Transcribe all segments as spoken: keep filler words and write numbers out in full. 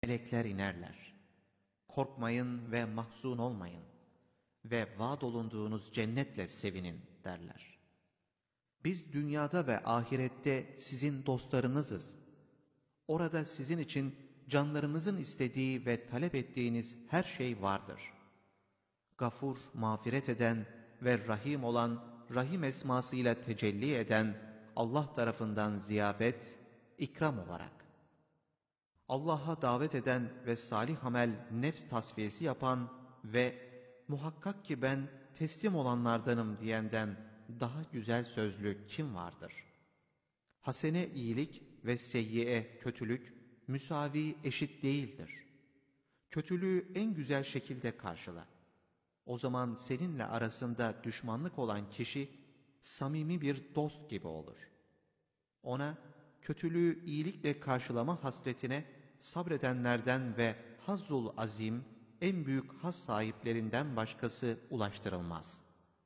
melekler inerler. Korkmayın ve mahzun olmayın ve vaad olunduğunuz cennetle sevinin derler. Biz dünyada ve ahirette sizin dostlarınızız. Orada sizin için canlarınızın istediği ve talep ettiğiniz her şey vardır. Gafur, mağfiret eden ve Rahim olan, Rahim esmasıyla tecelli eden Allah tarafından ziyafet, ikram olarak. Allah'a davet eden ve salih amel, nefs tasfiyesi yapan ve muhakkak ki ben teslim olanlardanım diyenden daha güzel sözlü kim vardır? Hasene iyilik ve seyyiye kötülük müsavi eşit değildir. Kötülüğü en güzel şekilde karşıla. O zaman seninle arasında düşmanlık olan kişi samimi bir dost gibi olur. Ona kötülüğü iyilikle karşılama hasretine sabredenlerden ve hazzul azim, en büyük haz sahiplerinden başkası ulaştırılmaz.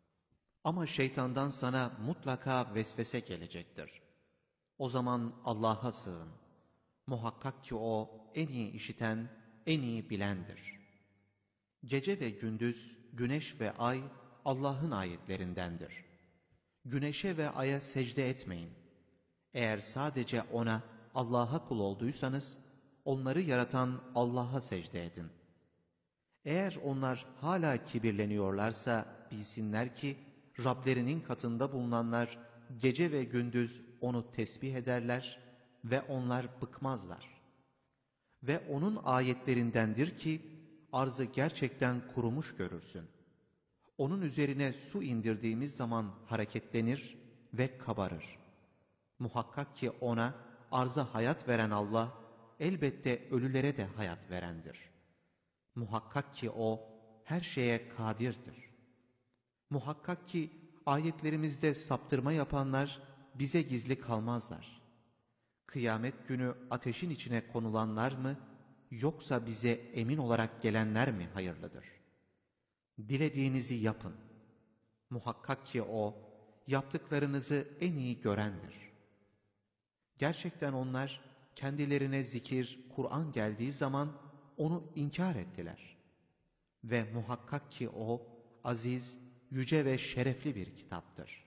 Ama şeytandan sana mutlaka vesvese gelecektir. O zaman Allah'a sığın. Muhakkak ki O en iyi işiten, en iyi bilendir. Gece ve gündüz, güneş ve ay Allah'ın ayetlerindendir. Güneşe ve aya secde etmeyin. Eğer sadece O'na, Allah'a kul olduysanız, onları yaratan Allah'a secde edin. Eğer onlar hala kibirleniyorlarsa bilsinler ki, Rablerinin katında bulunanlar gece ve gündüz O'nu tesbih ederler ve onlar bıkmazlar. Ve O'nun ayetlerindendir ki, arzı gerçekten kurumuş görürsün. Onun üzerine su indirdiğimiz zaman hareketlenir ve kabarır. Muhakkak ki O'na, arza hayat veren Allah, elbette ölülere de hayat verendir. Muhakkak ki O, her şeye kadirdir. Muhakkak ki ayetlerimizde saptırma yapanlar bize gizli kalmazlar. Kıyamet günü ateşin içine konulanlar mı, yoksa bize emin olarak gelenler mi hayırlıdır? Dilediğinizi yapın. Muhakkak ki O, yaptıklarınızı en iyi görendir. Gerçekten onlar, kendilerine zikir, Kur'an geldiği zaman onu inkar ettiler. Ve muhakkak ki O, aziz, yüce ve şerefli bir kitaptır.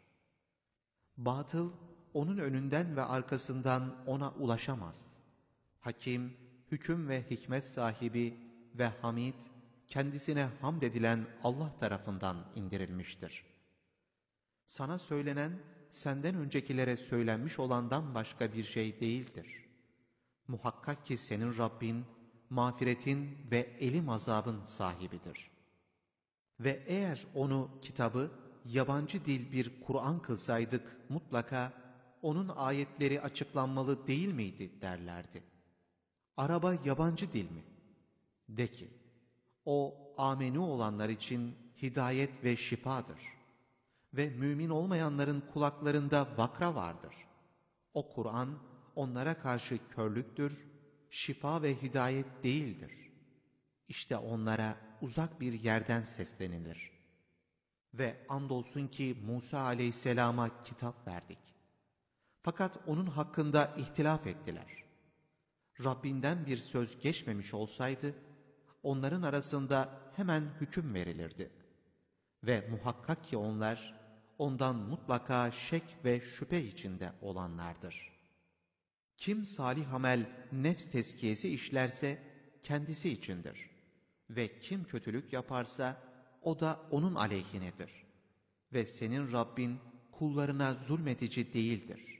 Batıl, onun önünden ve arkasından ona ulaşamaz. Hakim, hüküm ve hikmet sahibi ve hamid, kendisine hamd edilen Allah tarafından indirilmiştir. Sana söylenen, senden öncekilere söylenmiş olandan başka bir şey değildir. Muhakkak ki senin Rabbin, mağfiretin ve elim azabın sahibidir. Ve eğer onu, kitabı, yabancı dil bir Kur'an kılsaydık mutlaka onun ayetleri açıklanmalı değil miydi derlerdi. Araba yabancı dil mi? De ki, o amenu olanlar için hidayet ve şifadır. Ve mümin olmayanların kulaklarında vakra vardır. O Kur'an onlara karşı körlüktür, şifa ve hidayet değildir. İşte onlara uzak bir yerden seslenilir. Ve andolsun ki Musa aleyhisselama kitap verdik. Fakat onun hakkında ihtilaf ettiler. Rabbinden bir söz geçmemiş olsaydı, onların arasında hemen hüküm verilirdi. Ve muhakkak ki onlar, ondan mutlaka şek ve şüphe içinde olanlardır. Kim salih amel, nefs tezkiyesi işlerse, kendisi içindir. Ve kim kötülük yaparsa, o da onun aleyhinedir. Ve senin Rabbin, kullarına zulmedici değildir.